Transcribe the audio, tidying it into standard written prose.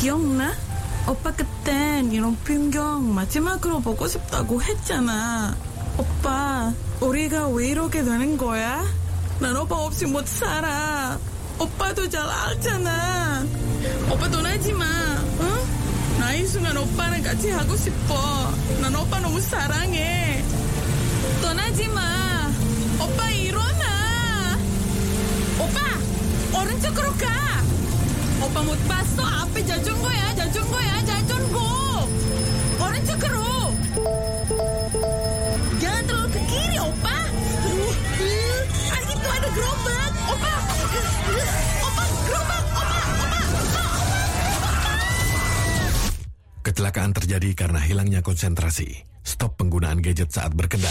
기억나? 오빠 그땐 이런 풍경 마지막으로 보고 싶다고 했잖아. 오빠, 우리가 왜 이렇게 되는 거야? 난 오빠 없이 못 살아. 오빠도 잘 알잖아. 오빠 떠나지 마, 응? 나이 순간 오빠랑 같이 하고 싶어. 난 오빠 너무 사랑해. 떠나지 마. 오빠 일어나. 오빠, 오른쪽으로 가. 오빠 못 봤어? 앞에 자전거야. 오른쪽으로. Jangan terlalu ke kiri, opa. Itu ada gerobak, opa. Opa, gerobak, opa. Kecelakaan terjadi karena hilangnya konsentrasi. Stop penggunaan gadget saat berkendara.